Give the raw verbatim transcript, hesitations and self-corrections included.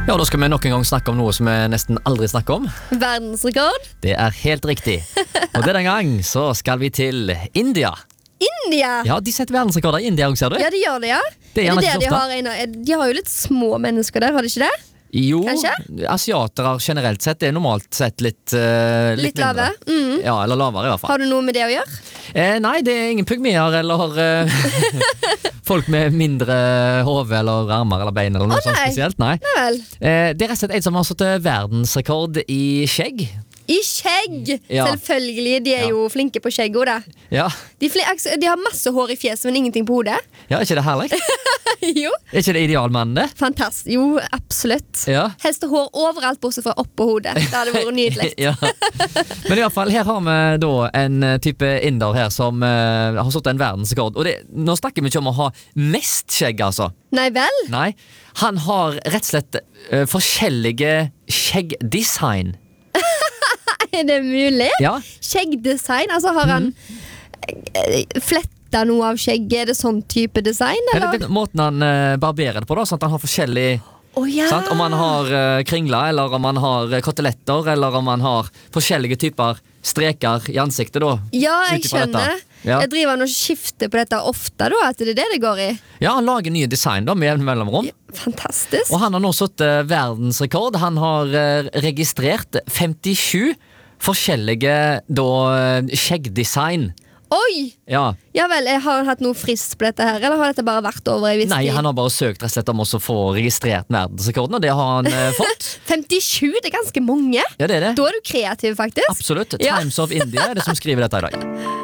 Ja, da skal vi nok en gang snakke om noe som vi nesten aldri snakker om. Verdensrekord. Det er helt riktig. Og denne gang så skal vi til India. India. Ja, de setter verdensrekorder i India også, ser du? Ja, de gjør det, ja. Det er er gjerne det ikke det de så har en av, de har jo litt små mennesker der, har de ikke det? Jo, Kanskje? asiatere generelt sett er normalt sett litt, uh, litt, Litt lave. mindre. Mm. Ja, eller lavere i hvert fall. Har du noe med det å gjøre? Eh, nei, det er ingen pygmeer eller uh, folk med mindre hode eller armer eller bein eller noe Å, sånt nei. spesielt. Nei. Nei vel. Eh, det er rett og slett en som har satt verdensrekord i skjegg. I skjegg! Ja. Selvfølgelig, de er Ja. jo flinke på skjegg også, da. Ja, De, fli- altså, de har masse hår i fjeset, men ingenting på hodet. ja er ikke det herlig? Jo, Er ikke det idealmannen det? fantastisk. Jo, absolutt. Ja. Helst hår overalt, bortsett fra oppå hodet. Det hadde vært nydelig. Ja. Men i hvert fall, her har vi da en eh, type inder her som eh, har satt en verdensrekord. Og det, nå snakker vi ikke om å ha mest skjegg, altså. Nei vel? Nei, han har rett og slett eh, forskjellige skjeggdesign. Er det mulig? Ja, Skjeggdesign? Altså, har han eh, fletta noe av skjegget? Er det sånn type design, det eller? er den måten han eh, barberer det på da, sånn at han har forskjellig, Å ja! sant? Om han har eh, kringler, eller om han har eh, koteletter, eller om han har forskjellige typer streker i ansiktet da. Ja, jeg ut ifra dette. skjønner. Ja. Jeg driver han og skifter på dette ofte, da? At det er det det går i? Ja, han lager nye design da, med jevne mellomrom. Fantastisk. Og han har nå satt eh, verdensrekord. Han har eh, registrert femtisju forskjellige da eh, skjeggdesign. Oi! Ja. Ja vel, jeg har han hatt noe frist på dette her, eller har dette bare vært over ei viss Nei, tid? han har bare søkt rett og slett om også å få registrert verdensrekorden, og det har han eh, fått. femtisju, det er ganske mange. Ja, det er det. Da er du kreativ, faktisk. Absolutt. Ja. Times of India er det som skriver dette i dag.